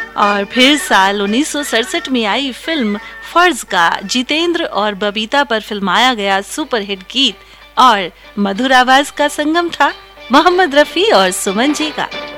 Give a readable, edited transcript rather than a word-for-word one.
और फिर साल 1967 में आई फिल्म फर्ज का जितेंद्र और बबीता पर फिल्माया गया सुपरहिट गीत और मधुर आवाज का संगम था मोहम्मद रफी और सुमन जी का।